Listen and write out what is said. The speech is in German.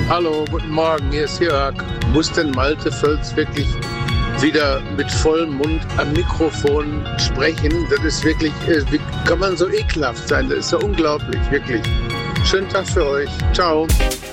Hallo, guten Morgen, hier ist Jörg. Muss denn Malte Völz wirklich wieder mit vollem Mund am Mikrofon sprechen? Das ist wirklich, wie kann man so ekelhaft sein? Das ist ja unglaublich, wirklich. Schönen Tag für euch. Ciao.